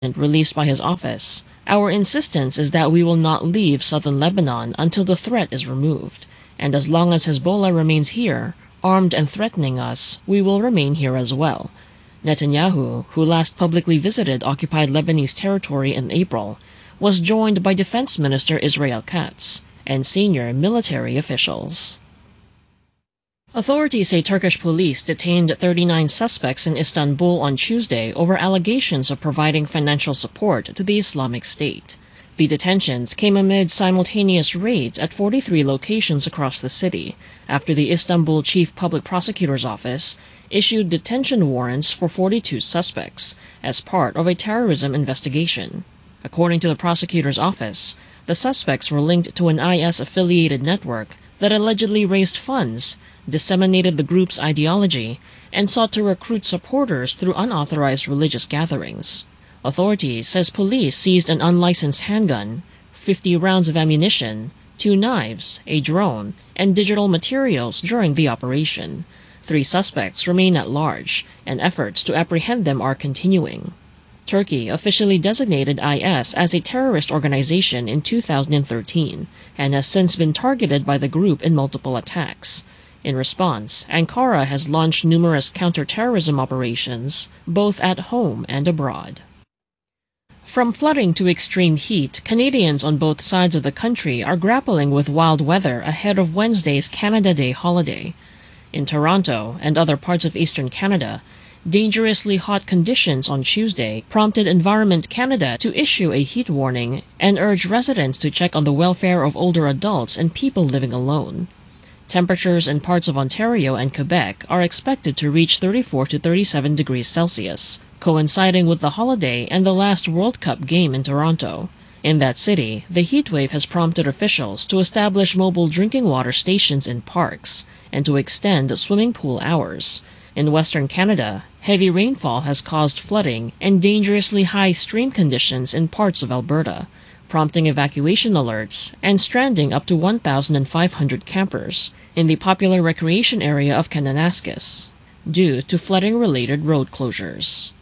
released by his office, "Our insistence is that we will not leave southern Lebanon until the threat is removed, and as long as Hezbollah remains here, armed and threatening us, we will remain here as well." Netanyahu, who last publicly visited occupied Lebanese territory in April, was joined by Defense Minister Israel Katz and senior military officials. Authorities say Turkish police detained 39 suspects in Istanbul on Tuesday over allegations of providing financial support to the Islamic State. The detentions came amid simultaneous raids at 43 locations across the city after the Istanbul Chief Public Prosecutor's Office issued detention warrants for 42 suspects as part of a terrorism investigation. According to the prosecutor's office, the suspects were linked to an IS-affiliated network that allegedly raised funds, disseminated the group's ideology, and sought to recruit supporters through unauthorized religious gatherings. Authorities says police seized an unlicensed handgun, 50 rounds of ammunition, 2 knives, a drone, and digital materials during the operation. 3 suspects remain at large, and efforts to apprehend them are continuing. Turkey officially designated IS as a terrorist organization in 2013 and has since been targeted by the group in multiple attacks. In response, Ankara has launched numerous counter-terrorism operations, both at home and abroad. From flooding to extreme heat, Canadians on both sides of the country are grappling with wild weather ahead of Wednesday's Canada Day holiday. In Toronto and other parts of eastern Canada, dangerously hot conditions on Tuesday prompted Environment Canada to issue a heat warning and urge residents to check on the welfare of older adults and people living alone. Temperatures in parts of Ontario and Quebec are expected to reach 34 to 37 degrees Celsius, coinciding with the holiday and the last World Cup game in Toronto. In that city, the heatwave has prompted officials to establish mobile drinking water stations in parks and to extend swimming pool hours. In Western Canada, heavy rainfall has caused flooding and dangerously high stream conditions in parts of Alberta, prompting evacuation alerts and stranding up to 1,500 campers in the popular recreation area of Kananaskis due to flooding-related road closures.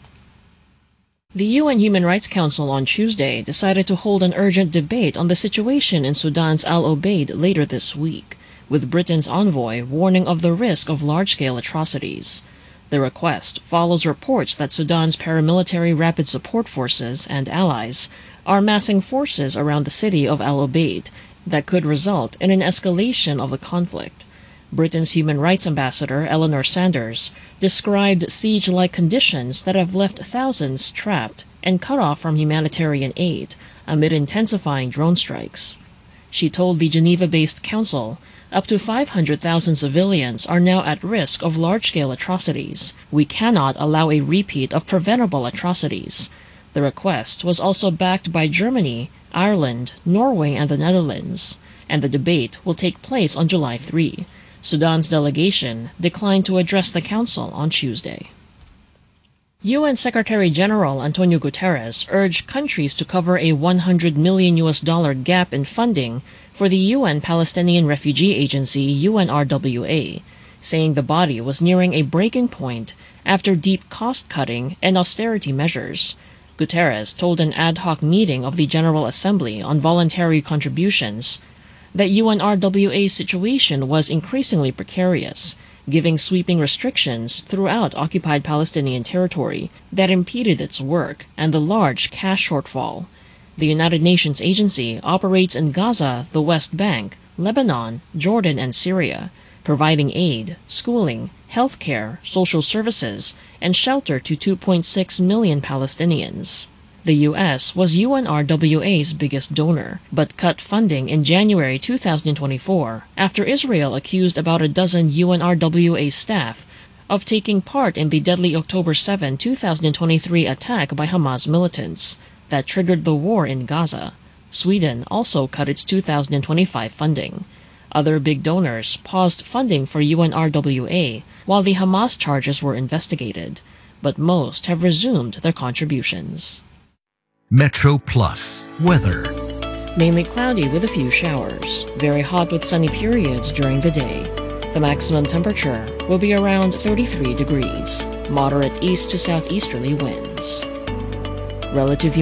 The UN Human Rights Council on Tuesday decided to hold an urgent debate on the situation in Sudan's Al Obeid later this week, with Britain's envoy warning of the risk of large-scale atrocities. The request follows reports that Sudan's paramilitary Rapid Support Forces and allies are massing forces around the city of Al Obeid that could result in an escalation of the conflict. Britain's Human Rights Ambassador Eleanor Sanders described siege-like conditions that have left thousands trapped and cut off from humanitarian aid amid intensifying drone strikes. She told the Geneva-based council, "Up to 500,000 civilians are now at risk of large-scale atrocities. We cannot allow a repeat of preventable atrocities." The request was also backed by Germany, Ireland, Norway, and the Netherlands, and the debate will take place on July 3. Sudan's delegation declined to address the council on Tuesday. UN Secretary-General Antonio Guterres urged countries to cover a $100 million gap in funding for the UN Palestinian Refugee Agency UNRWA, saying the body was nearing a breaking point after deep cost-cutting and austerity measures. Guterres told an ad hoc meeting of the General Assembly on voluntary contributions that UNRWA's situation was increasingly precarious, giving sweeping restrictions throughout occupied Palestinian territory that impeded its work and the large cash shortfall. The United Nations agency operates in Gaza, the West Bank, Lebanon, Jordan, and Syria, providing aid, schooling, healthcare, social services, and shelter to 2.6 million Palestinians. The U.S. was UNRWA's biggest donor, but cut funding in January 2024 after Israel accused about a dozen UNRWA staff of taking part in the deadly October 7, 2023 attack by Hamas militants that triggered the war in Gaza. Sweden also cut its 2025 funding. Other big donors paused funding for UNRWA while the Hamas charges were investigated, but most have resumed their contributions. Metro Plus weather. Mainly cloudy with a few showers. Very hot with sunny periods during the day. The maximum temperature will be around 33 degrees. Moderate east to southeasterly winds. Relative